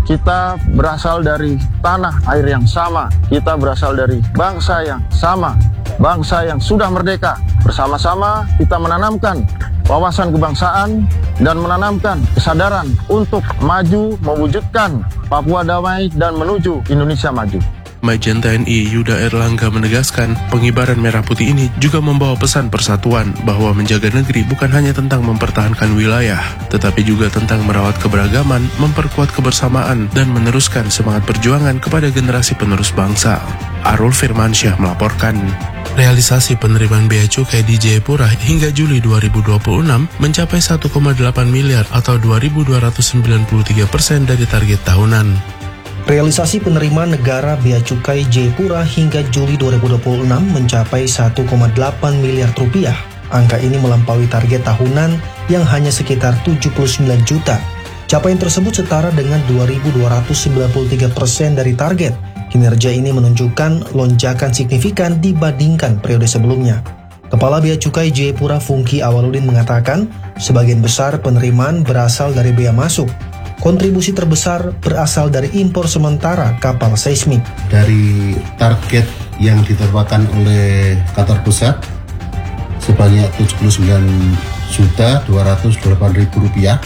kita berasal dari tanah air yang sama, kita berasal dari bangsa yang sama, bangsa yang sudah merdeka. Bersama-sama kita menanamkan wawasan kebangsaan dan menanamkan kesadaran untuk maju mewujudkan Papua damai dan menuju Indonesia maju. Majen TNI Yuda Erlangga menegaskan, pengibaran merah putih ini juga membawa pesan persatuan bahwa menjaga negeri bukan hanya tentang mempertahankan wilayah, tetapi juga tentang merawat keberagaman, memperkuat kebersamaan, dan meneruskan semangat perjuangan kepada generasi penerus bangsa. Arul Firmansyah melaporkan. Realisasi penerimaan bea cukai di Jayapura hingga Juli 2026 mencapai 1,8 miliar atau 2.293% dari target tahunan. Realisasi penerimaan negara bea cukai Jayapura hingga Juli 2026 mencapai 1,8 miliar rupiah. Angka ini melampaui target tahunan yang hanya sekitar 79 juta. Capaian tersebut setara dengan 2.293% dari target. Kinerja ini menunjukkan lonjakan signifikan dibandingkan periode sebelumnya. Kepala Bea Cukai Jayapura Fungki Awaludin mengatakan, sebagian besar penerimaan berasal dari bea masuk. Kontribusi terbesar berasal dari impor sementara kapal seismik. Dari target yang ditetapkan oleh Qatar Pusat sebanyak 79.208.000 rupiah,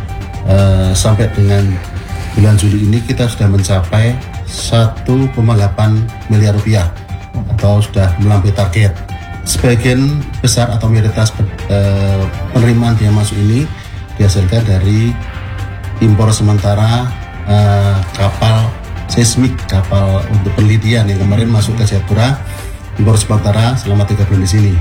sampai dengan bulan Juli ini kita sudah mencapai 1,8 miliar rupiah atau sudah melampaui target. Sebagian besar atau mayoritas penerimaan biaya masuk ini dihasilkan dari impor sementara kapal seismik, kapal untuk penelitian yang kemarin masuk ke Jayapura, impor sementara selama 3 bulan di sini.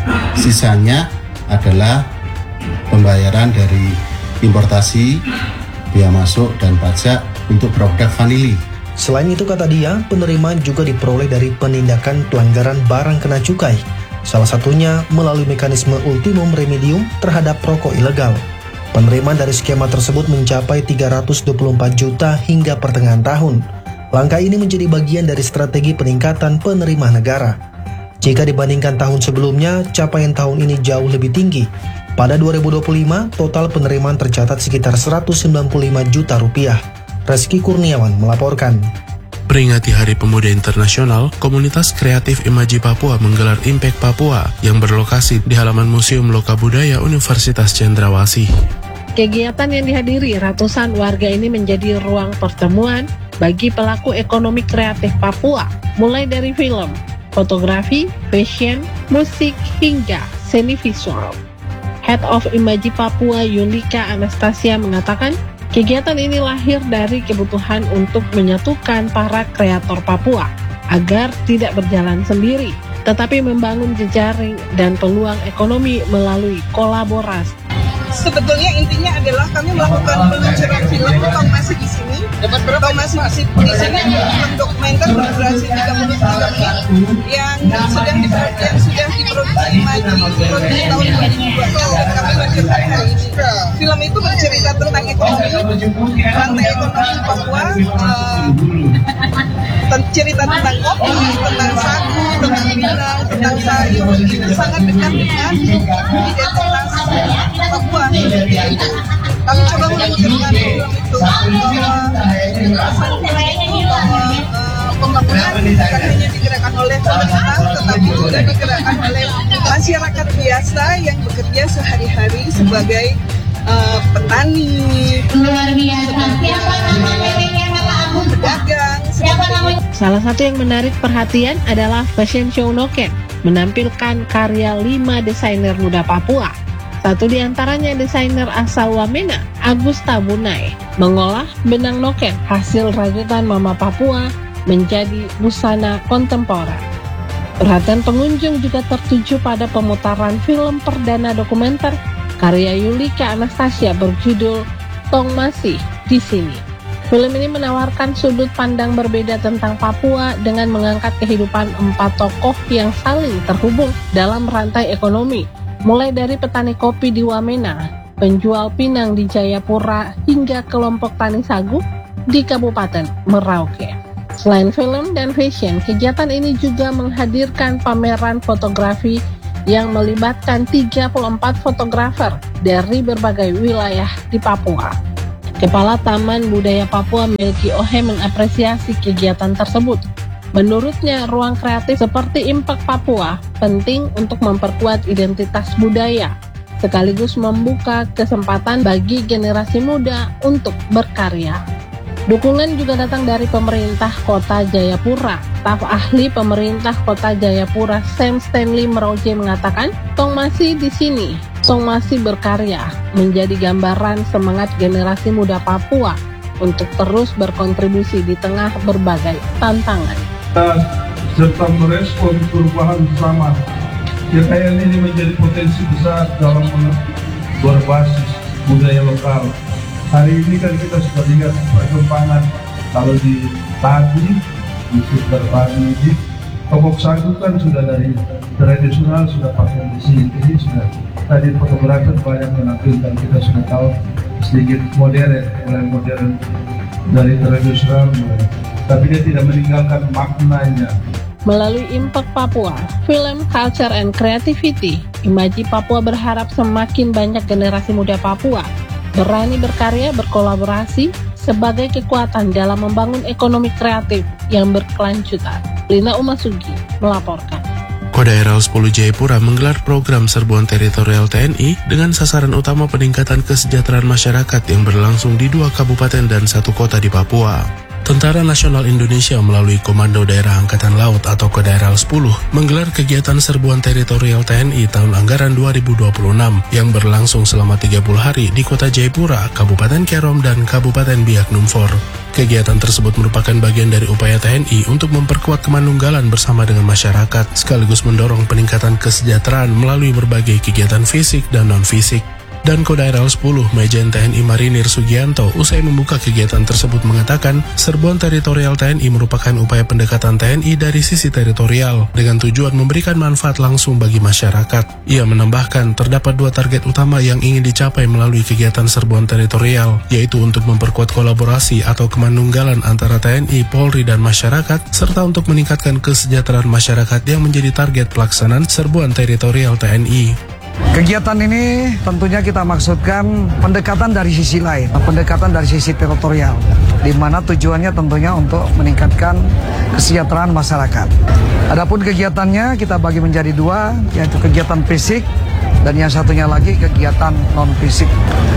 Sisanya adalah pembayaran dari importasi, biaya masuk, dan pajak untuk produk vanili. Selain itu, kata dia, penerimaan juga diperoleh dari penindakan pelanggaran barang kena cukai. Salah satunya melalui mekanisme ultimum remedium terhadap rokok ilegal. Penerimaan dari skema tersebut mencapai 324 juta hingga pertengahan tahun. Langkah ini menjadi bagian dari strategi peningkatan penerimaan negara. Jika dibandingkan tahun sebelumnya, capaian tahun ini jauh lebih tinggi. Pada 2025, total penerimaan tercatat sekitar 195 juta rupiah. Reski Kurniawan melaporkan. Peringati Hari Pemuda Internasional, komunitas kreatif Imaji Papua menggelar Impact Papua yang berlokasi di halaman Museum Loka Budaya Universitas Cendrawasih. Kegiatan yang dihadiri ratusan warga ini menjadi ruang pertemuan bagi pelaku ekonomi kreatif Papua, mulai dari film, fotografi, fashion, musik, hingga seni visual. Head of Imaji Papua Yulika Anastasia mengatakan, kegiatan ini lahir dari kebutuhan untuk menyatukan para kreator Papua agar tidak berjalan sendiri, tetapi membangun jejaring dan peluang ekonomi melalui kolaborasi. Sebetulnya intinya adalah kami melakukan peluncuran film Tomasi di sini. Tomasi di sini adalah film dokumenter berdurasi 33 menit yang sudah diproduksi Imaji di tahun 2002 dan kami meluncurkan hari ini. Film itu bercerita tentang ekonomi, rantai ekonomi Papua, cerita tentang kopi, tentang sagu, tentang minang, tentang sayur. Itu sangat dekat dengan identitas Papua. Kami coba meluncurkan film itu bahwa pembangunan bukan hanya digerakkan oleh pemerintah, tetapi juga digerakkan oleh masyarakat biasa yang bekerja sehari-hari sebagai petani, luar biasa. Siapa namanya pedagang. Salah satu yang menarik perhatian adalah fashion show Noken, menampilkan karya 5 desainer muda Papua. Satu di antaranya desainer asal Wamena, Agus Tabunai, mengolah benang Noken hasil rajutan Mama Papua menjadi busana kontemporer. Perhatian pengunjung juga tertuju pada pemutaran film perdana dokumenter karya Yulika Anastasia berjudul Tong Masih di Sini. Film ini menawarkan sudut pandang berbeda tentang Papua dengan mengangkat kehidupan 4 tokoh yang saling terhubung dalam rantai ekonomi, mulai dari petani kopi di Wamena, penjual pinang di Jayapura, hingga kelompok tani sagu di Kabupaten Merauke. Selain film dan fashion, kegiatan ini juga menghadirkan pameran fotografi yang melibatkan 34 fotografer dari berbagai wilayah di Papua. Kepala Taman Budaya Papua Melki Ohe mengapresiasi kegiatan tersebut. Menurutnya, ruang kreatif seperti Impact Papua penting untuk memperkuat identitas budaya, sekaligus membuka kesempatan bagi generasi muda untuk berkarya. Dukungan juga datang dari pemerintah Kota Jayapura. Staf ahli pemerintah Kota Jayapura, Sam Stanley Meroje, mengatakan, Tong masih di sini, Tong masih berkarya, menjadi gambaran semangat generasi muda Papua untuk terus berkontribusi di tengah berbagai tantangan. Serta merespon perubahan bersama. Kekayaan ini menjadi potensi besar dalam berbasis budaya lokal. Hari ini kan kita sudah lihat perkembangan kalau di Tadi, di sekitar Tadi, di Tokok Sagu kan sudah dari tradisional sudah pakai di sini, jadi sudah tadi fotografer banyak menampilkan, kita sudah tahu sedikit modern, mulai modern dari tradisional, tapi dia tidak meninggalkan maknanya. Melalui Impact Papua, Film, Culture, and Creativity, Imaji Papua berharap semakin banyak generasi muda Papua berani berkarya, berkolaborasi sebagai kekuatan dalam membangun ekonomi kreatif yang berkelanjutan. Lina Umasugi melaporkan. Kodaeral 10 Jayapura menggelar program serbuan teritorial TNI dengan sasaran utama peningkatan kesejahteraan masyarakat yang berlangsung di 2 kabupaten dan 1 kota di Papua. Tentara Nasional Indonesia melalui Komando Daerah Angkatan Laut atau Kodaeral 10 menggelar kegiatan serbuan teritorial TNI tahun anggaran 2026 yang berlangsung selama 30 hari di Kota Jayapura, Kabupaten Kerom, dan Kabupaten Biak Numfor. Kegiatan tersebut merupakan bagian dari upaya TNI untuk memperkuat kemanunggalan bersama dengan masyarakat, sekaligus mendorong peningkatan kesejahteraan melalui berbagai kegiatan fisik dan non-fisik. Dan Kodaeral 10, Majen TNI Marinir Sugianto, usai membuka kegiatan tersebut mengatakan, serbuan teritorial TNI merupakan upaya pendekatan TNI dari sisi teritorial dengan tujuan memberikan manfaat langsung bagi masyarakat. Ia menambahkan, terdapat 2 target utama yang ingin dicapai melalui kegiatan serbuan teritorial, yaitu untuk memperkuat kolaborasi atau kemanunggalan antara TNI, Polri, dan masyarakat, serta untuk meningkatkan kesejahteraan masyarakat yang menjadi target pelaksanaan serbuan teritorial TNI. Kegiatan ini tentunya kita maksudkan pendekatan dari sisi lain, pendekatan dari sisi teritorial, di mana tujuannya tentunya untuk meningkatkan kesejahteraan masyarakat. Adapun kegiatannya kita bagi menjadi 2, yaitu kegiatan fisik dan yang satunya lagi kegiatan non-fisik.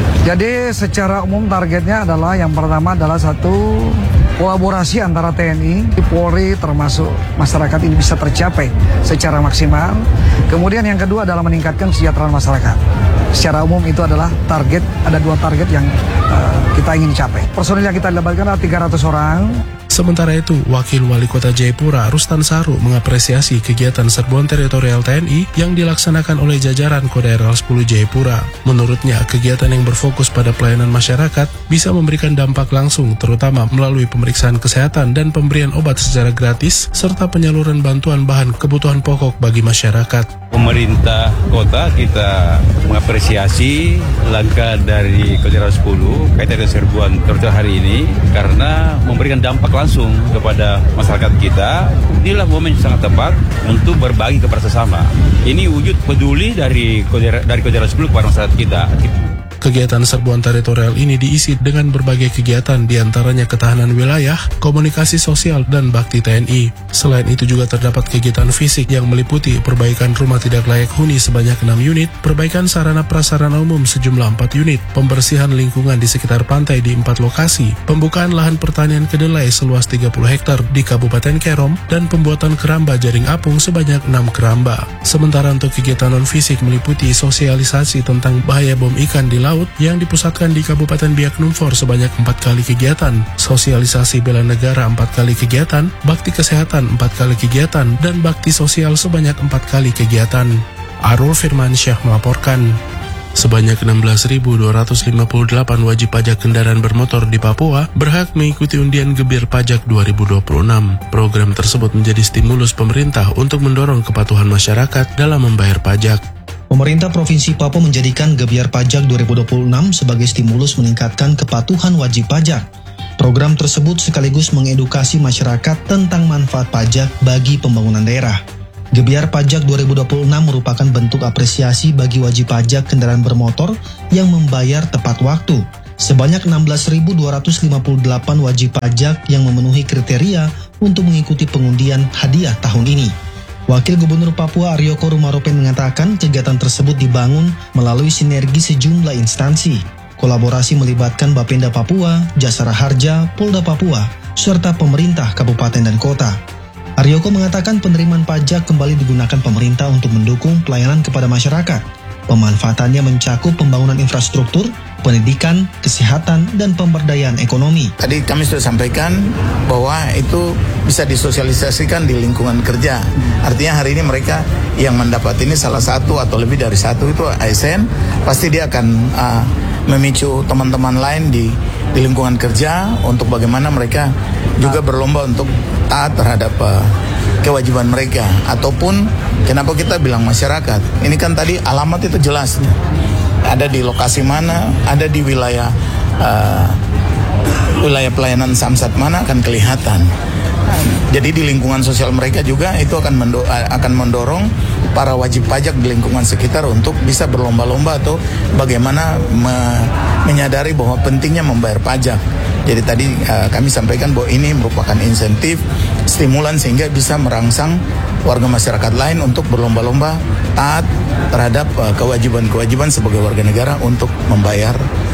Jadi secara umum targetnya adalah yang pertama adalah satu, kolaborasi antara TNI, Polri, termasuk masyarakat ini bisa tercapai secara maksimal. Kemudian yang kedua adalah meningkatkan kesejahteraan masyarakat. Secara umum itu adalah target, ada 2 target yang kita ingin capai. Personil yang kita libatkan adalah 300 orang. Sementara itu, Wakil Wali Kota Jayapura, Rustan Saru, mengapresiasi kegiatan serbuan teritorial TNI yang dilaksanakan oleh jajaran Kodaeral 10 Jayapura. Menurutnya, kegiatan yang berfokus pada pelayanan masyarakat bisa memberikan dampak langsung, terutama melalui pemeriksaan kesehatan dan pemberian obat secara gratis, serta penyaluran bantuan bahan kebutuhan pokok bagi masyarakat. Pemerintah kota kita mengapresiasi langkah dari Kodaeral 10 kaitan dengan serbuan teritorial hari ini karena memberikan dampak langsung kepada masyarakat kita. Inilah momen yang sangat tepat untuk berbagi kepada sesama. Ini wujud peduli dari Kodaeral 10 kepada masyarakat kita. Kegiatan serbuan teritorial ini diisi dengan berbagai kegiatan, diantaranya ketahanan wilayah, komunikasi sosial, dan bakti TNI. Selain itu juga terdapat kegiatan fisik yang meliputi perbaikan rumah tidak layak huni sebanyak 6 unit, perbaikan sarana prasarana umum sejumlah 4 unit, pembersihan lingkungan di sekitar pantai di 4 lokasi, pembukaan lahan pertanian kedelai seluas 30 hektar di Kabupaten Kerom, dan pembuatan keramba jaring apung sebanyak 6 keramba. Sementara untuk kegiatan non-fisik meliputi sosialisasi tentang bahaya bom ikan di laut yang dipusatkan di Kabupaten Biak Numfor sebanyak 4 kali kegiatan, sosialisasi bela negara 4 kali kegiatan, bakti kesehatan 4 kali kegiatan, dan bakti sosial sebanyak 4 kali kegiatan. Arul Firmansyah melaporkan. Sebanyak 16.258 wajib pajak kendaraan bermotor di Papua berhak mengikuti undian Gebir Pajak 2026. Program tersebut menjadi stimulus pemerintah untuk mendorong kepatuhan masyarakat dalam membayar pajak. Pemerintah Provinsi Papua menjadikan Gebiar Pajak 2026 sebagai stimulus meningkatkan kepatuhan wajib pajak. Program tersebut sekaligus mengedukasi masyarakat tentang manfaat pajak bagi pembangunan daerah. Gebiar Pajak 2026 merupakan bentuk apresiasi bagi wajib pajak kendaraan bermotor yang membayar tepat waktu, Sebanyak 16.258 wajib pajak yang memenuhi kriteria untuk mengikuti pengundian hadiah tahun ini. Wakil Gubernur Papua Aryoko Rumaropen mengatakan kegiatan tersebut dibangun melalui sinergi sejumlah instansi. Kolaborasi melibatkan Bapenda Papua, Jasara Harja, Polda Papua, serta pemerintah kabupaten dan kota. Aryoko mengatakan penerimaan pajak kembali digunakan pemerintah untuk mendukung pelayanan kepada masyarakat. Pemanfaatannya mencakup pembangunan infrastruktur, pendidikan, kesehatan, dan pemberdayaan ekonomi. Tadi kami sudah sampaikan bahwa itu bisa disosialisasikan di lingkungan kerja. Artinya hari ini mereka yang mendapat ini salah satu atau lebih dari satu itu ASN, pasti dia akan memicu teman-teman lain di lingkungan kerja untuk bagaimana mereka juga berlomba untuk taat terhadap kewajiban mereka. Ataupun kenapa kita bilang masyarakat, ini kan tadi alamat itu jelas, ada di lokasi mana, ada di wilayah pelayanan samsat mana akan kelihatan. Jadi di lingkungan sosial mereka juga itu akan mendorong para wajib pajak di lingkungan sekitar untuk bisa berlomba-lomba atau bagaimana menyadari bahwa pentingnya membayar pajak. Jadi tadi kami sampaikan bahwa ini merupakan insentif, stimulan sehingga bisa merangsang warga masyarakat lain untuk berlomba-lomba taat terhadap kewajiban-kewajiban sebagai warga negara untuk membayar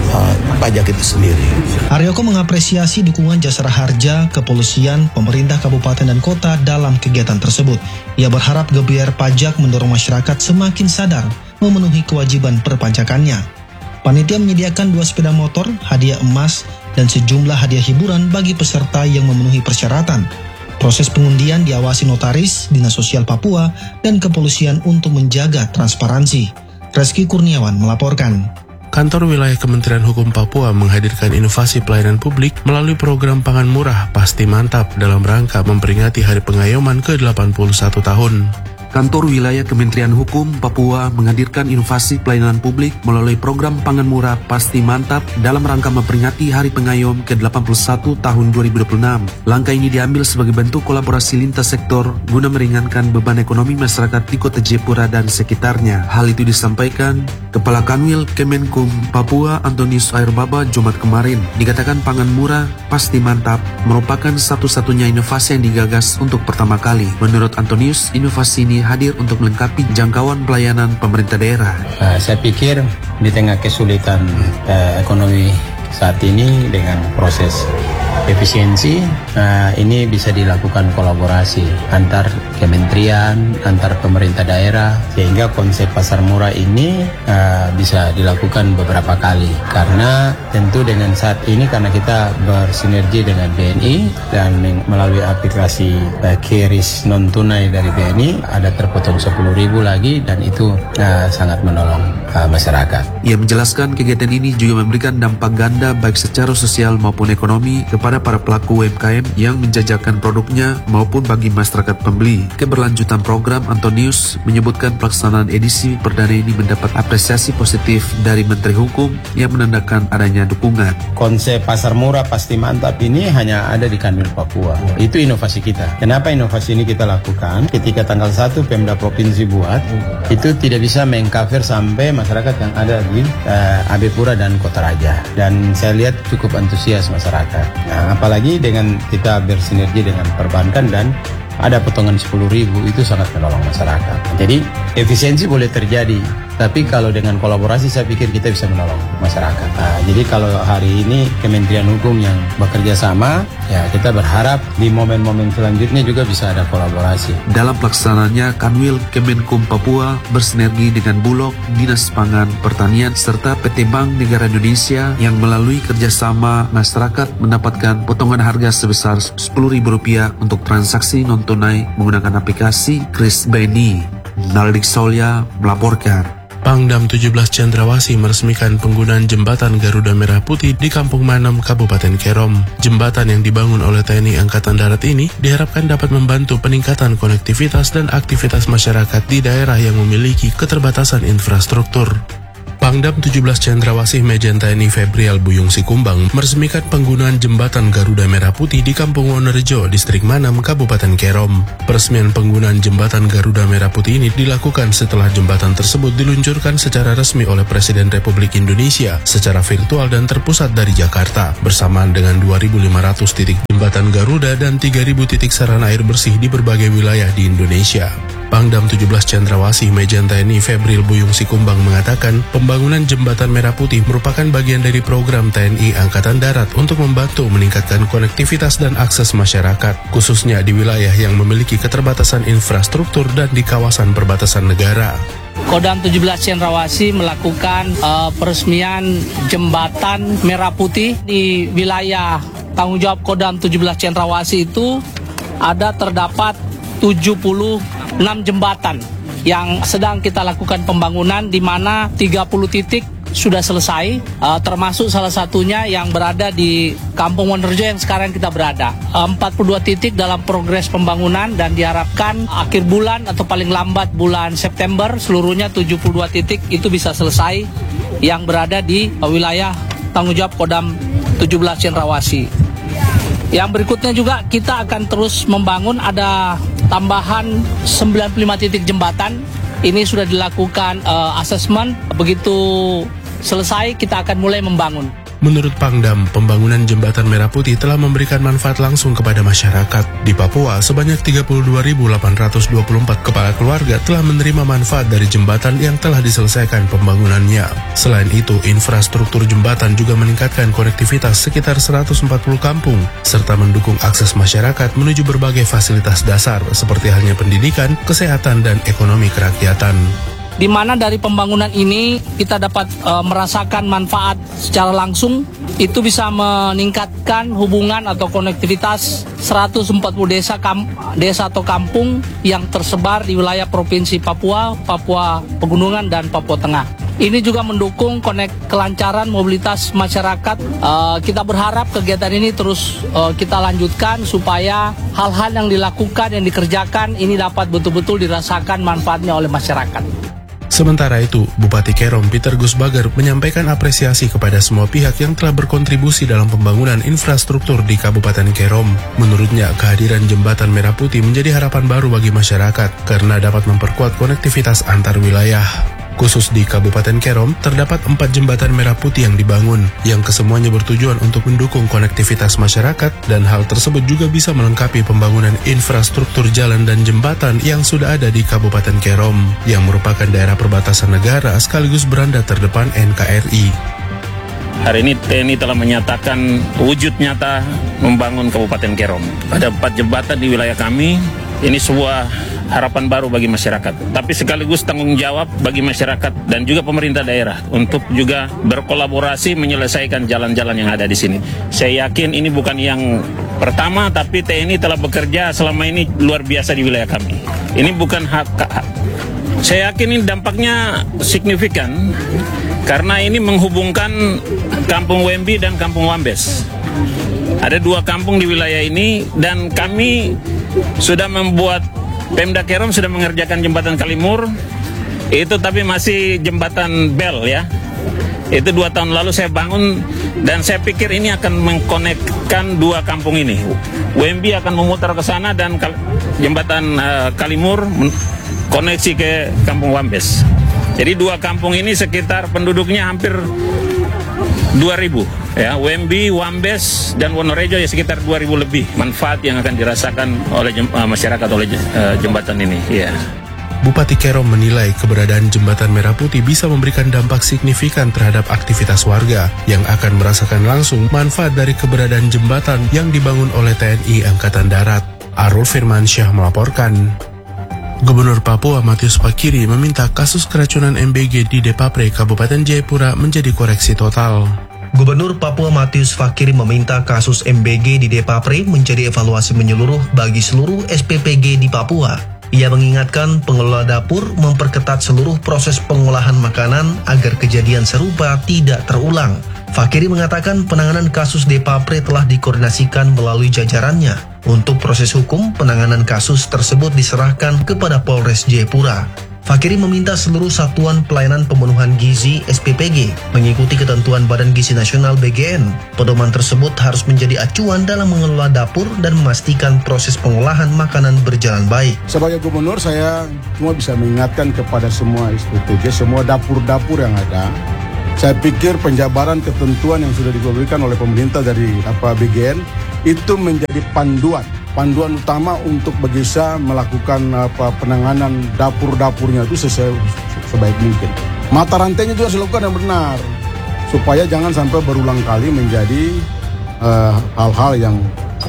pajak itu sendiri. Aryoko mengapresiasi dukungan Jasara Harja, kepolisian, pemerintah kabupaten dan kota dalam kegiatan tersebut. Ia berharap gebyar pajak mendorong masyarakat semakin sadar memenuhi kewajiban perpajakannya. Panitia menyediakan 2 sepeda motor, hadiah emas, dan sejumlah hadiah hiburan bagi peserta yang memenuhi persyaratan. Proses pengundian diawasi notaris, Dinas Sosial Papua, dan kepolisian untuk menjaga transparansi. Reski Kurniawan melaporkan. Kantor Wilayah Kementerian Hukum Papua menghadirkan inovasi pelayanan publik melalui program Pangan Murah Pasti Mantap dalam rangka memperingati Hari Pengayoman ke-81 tahun. Kantor Wilayah Kementerian Hukum Papua menghadirkan inovasi pelayanan publik melalui program Pangan Murah Pasti Mantap dalam rangka memperingati Hari Pengayom ke-81 tahun 2026. Langkah ini diambil sebagai bentuk kolaborasi lintas sektor guna meringankan beban ekonomi masyarakat di Kota Jayapura dan sekitarnya. Hal itu disampaikan Kepala Kanwil Kemenkum Papua Antonius Airbaba Jumat kemarin. Dikatakan Pangan Murah Pasti Mantap merupakan satu-satunya inovasi yang digagas untuk pertama kali. Menurut Antonius, inovasi ini hadir untuk melengkapi jangkauan pelayanan pemerintah daerah. Saya pikir di tengah kesulitan ekonomi saat ini dengan proses efisiensi, ini bisa dilakukan kolaborasi antar kementerian, antar pemerintah daerah, sehingga konsep pasar murah ini bisa dilakukan beberapa kali. Karena tentu dengan saat ini, karena kita bersinergi dengan BNI dan melalui aplikasi QRIS non tunai dari BNI, ada terpotong 10.000 lagi, dan itu sangat menolong masyarakat. Ia menjelaskan kegiatan ini juga memberikan dampak ganda baik secara sosial maupun ekonomi kepada para pelaku UMKM yang menjajakan produknya maupun bagi masyarakat pembeli. Keberlanjutan program, Antonius menyebutkan pelaksanaan edisi perdana ini mendapat apresiasi positif dari Menteri Hukum yang menandakan adanya dukungan. Konsep pasar murah pasti mantap ini hanya ada di Kanwil Papua. Itu inovasi kita. Kenapa inovasi ini kita lakukan? Ketika tanggal 1 Pemda Provinsi buat, itu tidak bisa mengcover sampai masyarakat yang ada di AB Pura dan Kota Raja. Dan saya lihat cukup antusias masyarakat. Nah, apalagi dengan kita bersinergi dengan perbankan dan ada potongan 10.000, itu sangat menolong masyarakat. Jadi efisiensi boleh terjadi, tapi kalau dengan kolaborasi saya pikir kita bisa menolong masyarakat. Jadi kalau hari ini Kementerian Hukum yang bekerja sama, ya kita berharap di momen-momen selanjutnya juga bisa ada kolaborasi. Dalam pelaksanaannya, Kanwil Kemenkum Papua bersinergi dengan Bulog, Dinas Pangan, Pertanian, serta PT Bank Negara Indonesia yang melalui kerjasama masyarakat mendapatkan potongan harga sebesar Rp10.000 untuk transaksi non-tunai menggunakan aplikasi QRIS BNI. Naldik Solya melaporkan. Pangdam 17 Cendrawasih meresmikan penggunaan jembatan Garuda Merah Putih di Kampung Manem, Kabupaten Kerom. Jembatan yang dibangun oleh TNI Angkatan Darat ini diharapkan dapat membantu peningkatan konektivitas dan aktivitas masyarakat di daerah yang memiliki keterbatasan infrastruktur. Pangdam 17 Cendrawasih Majen TNI Febrial Buyung Sikumbang meresmikan penggunaan jembatan Garuda Merah Putih di Kampung Wonorejo, Distrik Manam, Kabupaten Kerom. Peresmian penggunaan jembatan Garuda Merah Putih ini dilakukan setelah jembatan tersebut diluncurkan secara resmi oleh Presiden Republik Indonesia secara virtual dan terpusat dari Jakarta, bersamaan dengan 2.500 titik jembatan Garuda dan 3.000 titik sarana air bersih di berbagai wilayah di Indonesia. Pangdam 17 Cendrawasih Majen TNI Febrial Buyung Sikumbang mengatakan pembangunan jembatan Merah Putih merupakan bagian dari program TNI Angkatan Darat untuk membantu meningkatkan konektivitas dan akses masyarakat, khususnya di wilayah yang memiliki keterbatasan infrastruktur dan di kawasan perbatasan negara. Kodam 17 Cendrawasih melakukan peresmian jembatan Merah Putih di wilayah tanggung jawab Kodam 17 Cendrawasih itu terdapat 76 jembatan yang sedang kita lakukan pembangunan, di mana 30 titik sudah selesai, termasuk salah satunya yang berada di Kampung Wonorejo yang sekarang kita berada. 42 titik dalam progres pembangunan dan diharapkan akhir bulan atau paling lambat bulan September seluruhnya 72 titik itu bisa selesai yang berada di wilayah tanggung jawab Kodam 17 Cendrawasih. Yang berikutnya juga kita akan terus membangun, ada tambahan 95 titik jembatan. Ini sudah dilakukan asesmen, begitu selesai kita akan mulai membangun. Menurut Pangdam, pembangunan jembatan Merah Putih telah memberikan manfaat langsung kepada masyarakat. Di Papua, sebanyak 32.824 kepala keluarga telah menerima manfaat dari jembatan yang telah diselesaikan pembangunannya. Selain itu, infrastruktur jembatan juga meningkatkan konektivitas sekitar 140 kampung, serta mendukung akses masyarakat menuju berbagai fasilitas dasar seperti halnya pendidikan, kesehatan, dan ekonomi kerakyatan. Di mana dari pembangunan ini kita dapat merasakan manfaat secara langsung, itu bisa meningkatkan hubungan atau konektivitas 140 desa atau kampung yang tersebar di wilayah Provinsi Papua, Papua Pegunungan, dan Papua Tengah. Ini juga mendukung kelancaran mobilitas masyarakat. Kita berharap kegiatan ini terus kita lanjutkan supaya hal-hal yang dilakukan, yang dikerjakan ini dapat betul-betul dirasakan manfaatnya oleh masyarakat. Sementara itu, Bupati Kerom Peter Gusbager menyampaikan apresiasi kepada semua pihak yang telah berkontribusi dalam pembangunan infrastruktur di Kabupaten Kerom. Menurutnya, kehadiran jembatan Merah Putih menjadi harapan baru bagi masyarakat karena dapat memperkuat konektivitas antar wilayah. Khusus di Kabupaten Kerom, terdapat 4 jembatan Merah Putih yang dibangun, yang kesemuanya bertujuan untuk mendukung konektivitas masyarakat, dan hal tersebut juga bisa melengkapi pembangunan infrastruktur jalan dan jembatan yang sudah ada di Kabupaten Kerom, yang merupakan daerah perbatasan negara sekaligus beranda terdepan NKRI. Hari ini TNI telah menyatakan wujud nyata membangun Kabupaten Kerom. Ada 4 jembatan di wilayah kami. Ini sebuah harapan baru bagi masyarakat, tapi sekaligus tanggung jawab bagi masyarakat dan juga pemerintah daerah untuk juga berkolaborasi menyelesaikan jalan-jalan yang ada di sini. Saya yakin ini bukan yang pertama, tapi TNI telah bekerja selama ini luar biasa di wilayah kami. Ini bukan saya yakin ini dampaknya signifikan karena ini menghubungkan Kampung Wembi dan Kampung Wambes. Ada 2 kampung di wilayah ini, dan kami sudah membuat, Pemda Kerom sudah mengerjakan jembatan Kalimur itu, tapi masih jembatan Bel ya. Itu 2 tahun lalu saya bangun, dan saya pikir ini akan mengkonekkan 2 kampung ini. Wembi akan memutar ke sana, dan jembatan Kalimur koneksi ke Kampung Wambes. Jadi 2 kampung ini sekitar penduduknya hampir 2.000 ya. Wembi, Wambes, dan Wonorejo ya sekitar 2.000 lebih manfaat yang akan dirasakan oleh masyarakat oleh jembatan ini ya. Bupati Kerom menilai keberadaan jembatan Merah Putih bisa memberikan dampak signifikan terhadap aktivitas warga yang akan merasakan langsung manfaat dari keberadaan jembatan yang dibangun oleh TNI Angkatan Darat. Arul Firmansyah melaporkan. Gubernur Papua Matius Fakiri meminta kasus keracunan MBG di Depapre, Kabupaten Jayapura menjadi koreksi total. Gubernur Papua Matius Fakiri meminta kasus MBG di Depapre menjadi evaluasi menyeluruh bagi seluruh SPPG di Papua. Ia mengingatkan pengelola dapur memperketat seluruh proses pengolahan makanan agar kejadian serupa tidak terulang. Fakiri mengatakan penanganan kasus Depapre telah dikoordinasikan melalui jajarannya. Untuk proses hukum, penanganan kasus tersebut diserahkan kepada Polres Jayapura. Fakiri meminta seluruh Satuan Pelayanan Pemenuhan Gizi (SPPG) mengikuti ketentuan Badan Gizi Nasional (BGN). Pedoman tersebut harus menjadi acuan dalam mengelola dapur dan memastikan proses pengolahan makanan berjalan baik. Sebagai gubernur, saya cuma bisa mengingatkan kepada semua SPPG, semua dapur-dapur yang ada. Saya pikir penjabaran ketentuan yang sudah diberikan oleh pemerintah dari BGN itu menjadi panduan utama untuk bisa melakukan penanganan dapur-dapurnya itu sebaik mungkin. Mata rantainya juga dilakukan yang benar supaya jangan sampai berulang kali menjadi hal-hal yang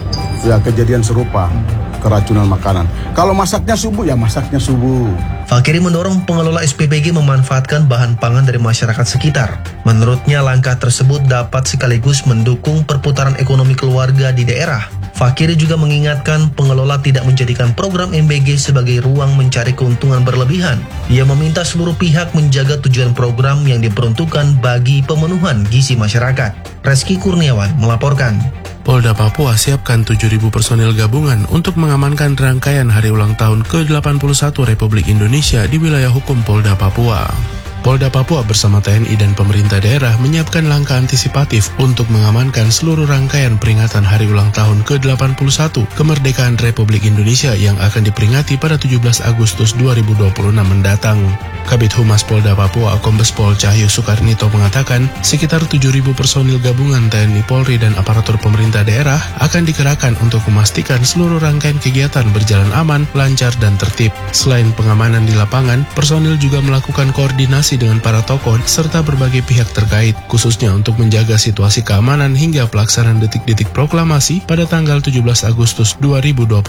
kejadian serupa, keracunan makanan. Kalau masaknya subuh, ya masaknya subuh. Fakiri mendorong pengelola SPPG memanfaatkan bahan pangan dari masyarakat sekitar. Menurutnya langkah tersebut dapat sekaligus mendukung perputaran ekonomi keluarga di daerah. Fakiri juga mengingatkan pengelola tidak menjadikan program MBG sebagai ruang mencari keuntungan berlebihan. Ia meminta seluruh pihak menjaga tujuan program yang diperuntukkan bagi pemenuhan gizi masyarakat. Reski Kurniawan melaporkan. Polda Papua siapkan 7.000 personil gabungan untuk mengamankan rangkaian hari ulang tahun ke-81 Republik Indonesia di wilayah hukum Polda Papua. Polda Papua bersama TNI dan pemerintah daerah menyiapkan langkah antisipatif untuk mengamankan seluruh rangkaian peringatan hari ulang tahun ke-81 kemerdekaan Republik Indonesia yang akan diperingati pada 17 Agustus 2026 mendatang. Kabid Humas Polda Papua Kombes Pol Cahyo Soekarnito mengatakan sekitar 7.000 personil gabungan TNI Polri dan aparatur pemerintah daerah akan dikerahkan untuk memastikan seluruh rangkaian kegiatan berjalan aman, lancar, dan tertib. Selain pengamanan di lapangan, personil juga melakukan koordinasi dengan para tokoh serta berbagai pihak terkait, khususnya untuk menjaga situasi keamanan hingga pelaksanaan detik-detik proklamasi pada tanggal 17 Agustus 2026.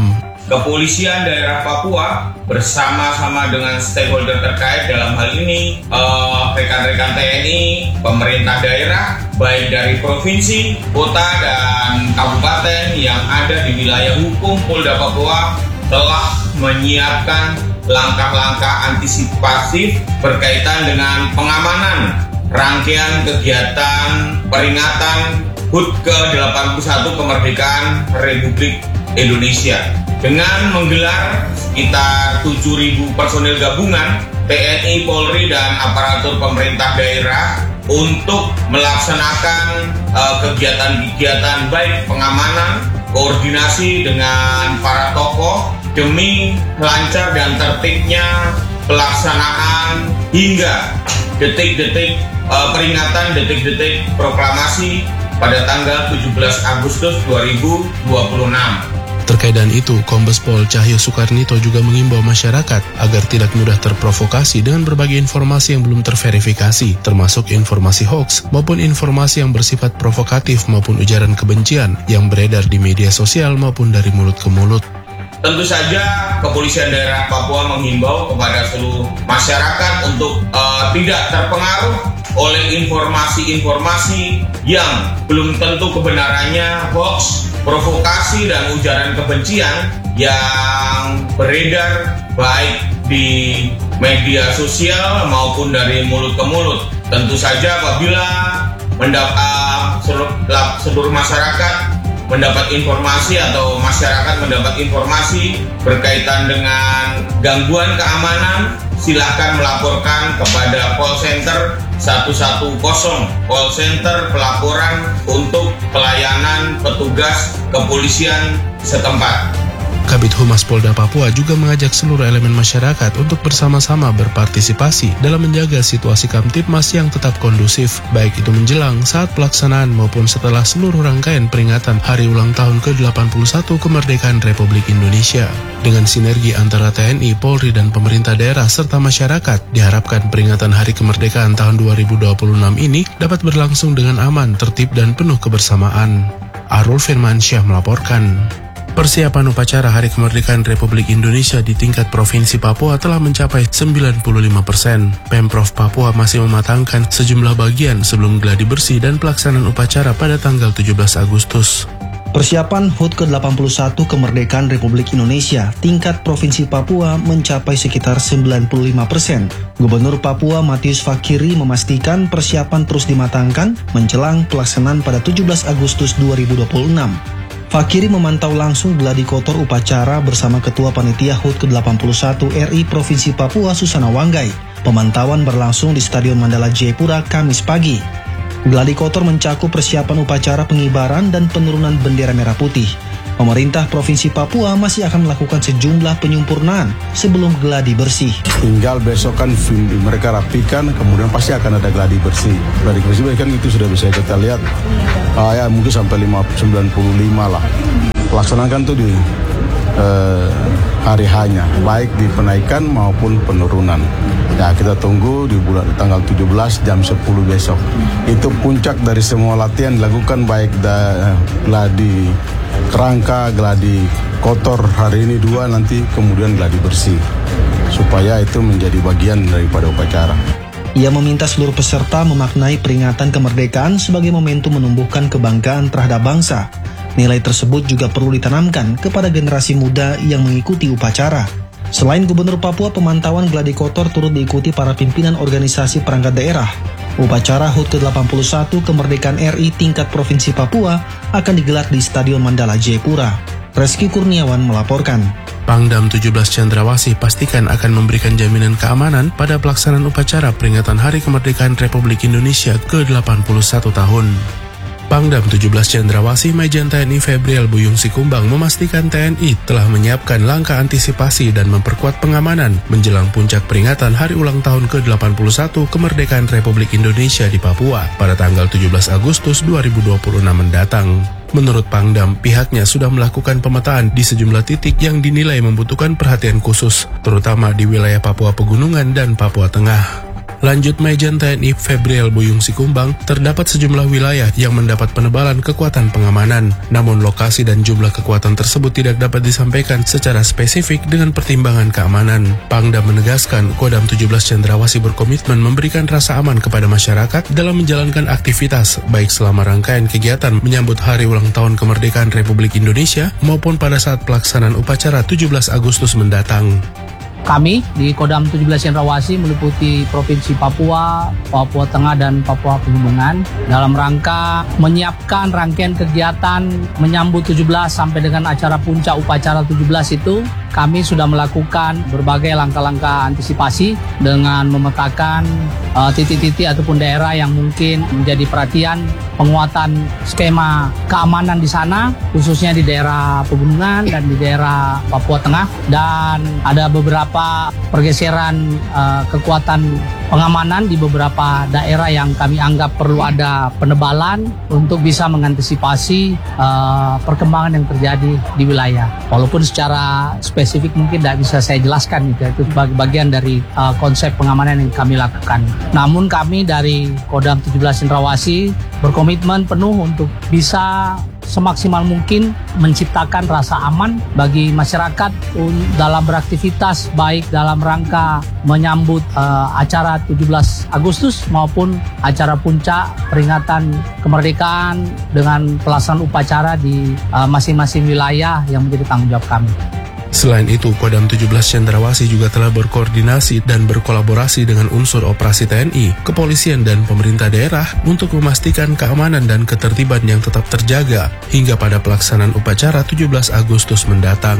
Kepolisian daerah Papua bersama-sama dengan stakeholder terkait dalam hal ini rekan-rekan TNI, pemerintah daerah, baik dari provinsi, kota, dan kabupaten yang ada di wilayah hukum Polda Papua telah menyiapkan langkah-langkah antisipatif berkaitan dengan pengamanan rangkaian kegiatan peringatan HUT ke-81 kemerdekaan Republik Indonesia dengan menggelar sekitar 7.000 personil gabungan TNI, Polri, dan aparatur pemerintah daerah untuk melaksanakan kegiatan-kegiatan baik pengamanan, koordinasi dengan para tokoh demi lancar dan tertibnya pelaksanaan hingga detik-detik peringatan, detik-detik proklamasi pada tanggal 17 Agustus 2026. Terkait dengan itu, Kombes Pol Cahyo Soekarnito juga mengimbau masyarakat agar tidak mudah terprovokasi dengan berbagai informasi yang belum terverifikasi, termasuk informasi hoaks maupun informasi yang bersifat provokatif maupun ujaran kebencian yang beredar di media sosial maupun dari mulut ke mulut. Tentu saja Kepolisian Daerah Papua menghimbau kepada seluruh masyarakat untuk tidak terpengaruh oleh informasi-informasi yang belum tentu kebenarannya, hoax, provokasi, dan ujaran kebencian yang beredar baik di media sosial maupun dari mulut ke mulut. Tentu saja apabila seluruh masyarakat mendapat informasi atau masyarakat mendapat informasi berkaitan dengan gangguan keamanan, silakan melaporkan kepada call center 110, call center pelaporan untuk pelayanan petugas kepolisian setempat. Kabid Humas Polda Papua juga mengajak seluruh elemen masyarakat untuk bersama-sama berpartisipasi dalam menjaga situasi Kamtibmas yang tetap kondusif, baik itu menjelang, saat pelaksanaan maupun setelah seluruh rangkaian peringatan Hari Ulang Tahun ke-81 Kemerdekaan Republik Indonesia. Dengan sinergi antara TNI, Polri, dan pemerintah daerah serta masyarakat, diharapkan peringatan Hari Kemerdekaan tahun 2026 ini dapat berlangsung dengan aman, tertib, dan penuh kebersamaan. Arul Firmansyah melaporkan. Persiapan upacara Hari Kemerdekaan Republik Indonesia di tingkat Provinsi Papua telah mencapai 95%. Pemprov Papua masih mematangkan sejumlah bagian sebelum gladi bersih dan pelaksanaan upacara pada tanggal 17 Agustus. Persiapan HUT ke-81 Kemerdekaan Republik Indonesia tingkat Provinsi Papua mencapai sekitar 95%. Gubernur Papua Matius Fakiri memastikan persiapan terus dimatangkan menjelang pelaksanaan pada 17 Agustus 2026. Fakiri memantau langsung gladi kotor upacara bersama Ketua Panitia HUT ke-81 RI Provinsi Papua Susana Wanggai. Pemantauan berlangsung di Stadion Mandala Jayapura Kamis pagi. Gladi kotor mencakup persiapan upacara pengibaran dan penurunan bendera merah putih. Pemerintah Provinsi Papua masih akan melakukan sejumlah penyempurnaan sebelum gladi bersih. Tinggal besok kan mereka rapikan, kemudian pasti akan ada gladi bersih. Gladi bersih kan itu sudah bisa kita lihat, ya mungkin sampai 95 lah. Pelaksanakan tuh di hari hanya, baik di penaikan maupun penurunan. Ya kita tunggu di tanggal 17 jam 10 besok. Itu puncak dari semua latihan dilakukan, baik gladi kerangka, gladi kotor hari ini 2, nanti kemudian gladi bersih, supaya itu menjadi bagian daripada upacara. Ia meminta seluruh peserta memaknai peringatan kemerdekaan sebagai momentum menumbuhkan kebanggaan terhadap bangsa. Nilai tersebut juga perlu ditanamkan kepada generasi muda yang mengikuti upacara. Selain Gubernur Papua, pemantauan gladi kotor turut diikuti para pimpinan organisasi perangkat daerah. Upacara HUT ke-81 Kemerdekaan RI tingkat Provinsi Papua akan digelar di Stadion Mandala Jayapura. Reski Kurniawan melaporkan. Pangdam 17 Cendrawasih pastikan akan memberikan jaminan keamanan pada pelaksanaan upacara peringatan Hari Kemerdekaan Republik Indonesia ke-81 tahun. Pangdam 17 Cendrawasih Majen TNI Febriel Buyung Sikumbang memastikan TNI telah menyiapkan langkah antisipasi dan memperkuat pengamanan menjelang puncak peringatan Hari Ulang Tahun ke-81 Kemerdekaan Republik Indonesia di Papua pada tanggal 17 Agustus 2026 mendatang. Menurut Pangdam, pihaknya sudah melakukan pemetaan di sejumlah titik yang dinilai membutuhkan perhatian khusus, terutama di wilayah Papua Pegunungan dan Papua Tengah. Lanjut Majen TNI Febriel Buyung Sikumbang, terdapat sejumlah wilayah yang mendapat penebalan kekuatan pengamanan. Namun lokasi dan jumlah kekuatan tersebut tidak dapat disampaikan secara spesifik dengan pertimbangan keamanan. Pangdam menegaskan Kodam 17 Cendrawasih berkomitmen memberikan rasa aman kepada masyarakat dalam menjalankan aktivitas, baik selama rangkaian kegiatan menyambut Hari Ulang Tahun Kemerdekaan Republik Indonesia maupun pada saat pelaksanaan upacara 17 Agustus mendatang. Kami di Kodam 17 Cendrawasih meliputi Provinsi Papua, Papua Tengah, dan Papua Pegunungan dalam rangka menyiapkan rangkaian kegiatan menyambut 17 sampai dengan acara puncak upacara 17 itu. Kami sudah melakukan berbagai langkah-langkah antisipasi dengan memetakan titik-titik ataupun daerah yang mungkin menjadi perhatian, penguatan skema keamanan di sana, khususnya di daerah Pegunungan dan di daerah Papua Tengah, dan ada beberapa pergeseran kekuatan pengamanan di beberapa daerah yang kami anggap perlu ada penebalan untuk bisa mengantisipasi perkembangan yang terjadi di wilayah. Walaupun secara spesifik mungkin tidak bisa saya jelaskan, itu bagian dari konsep pengamanan yang kami lakukan. Namun kami dari Kodam 17 Cendrawasih berkomitmen penuh untuk bisa semaksimal mungkin menciptakan rasa aman bagi masyarakat dalam beraktivitas, baik dalam rangka menyambut acara 17 Agustus maupun acara puncak peringatan kemerdekaan dengan pelaksanaan upacara di masing-masing wilayah yang menjadi tanggung jawab kami. Selain itu, Kodam 17 Cendrawasih juga telah berkoordinasi dan berkolaborasi dengan unsur operasi TNI, kepolisian, dan pemerintah daerah untuk memastikan keamanan dan ketertiban yang tetap terjaga hingga pada pelaksanaan upacara 17 Agustus mendatang.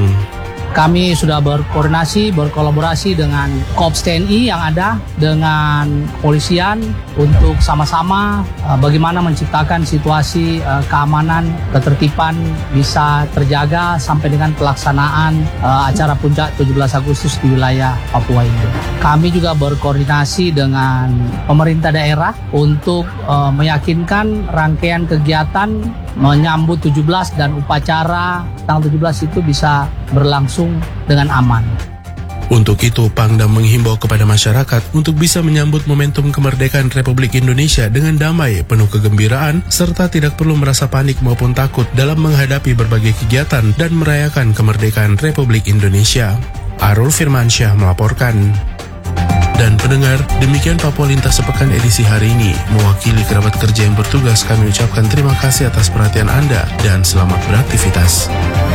Kami sudah berkoordinasi, berkolaborasi dengan Korps TNI yang ada, dengan kepolisian untuk sama-sama bagaimana menciptakan situasi keamanan, ketertiban bisa terjaga sampai dengan pelaksanaan acara puncak 17 Agustus di wilayah Papua ini. Kami juga berkoordinasi dengan pemerintah daerah untuk meyakinkan rangkaian kegiatan menyambut 17 dan upacara tanggal 17 itu bisa berlangsung dengan aman. Untuk itu, Pangdam menghimbau kepada masyarakat untuk bisa menyambut momentum kemerdekaan Republik Indonesia dengan damai, penuh kegembiraan, serta tidak perlu merasa panik maupun takut dalam menghadapi berbagai kegiatan dan merayakan kemerdekaan Republik Indonesia. Arul Firmansyah melaporkan. Dan pendengar, demikian Papua Lintas Sepekan edisi hari ini. Mewakili kerabat kerja yang bertugas, kami ucapkan terima kasih atas perhatian Anda dan selamat beraktivitas.